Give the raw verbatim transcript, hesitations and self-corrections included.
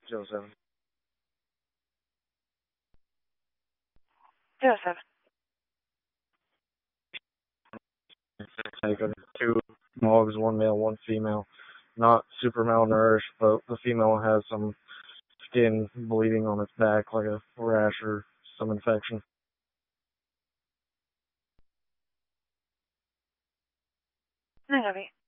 Joseph. Joseph. Taken two dogs, one male, one female. Not super malnourished, but the female has some skin bleeding on its back, like a rash or some infection. nine of eight.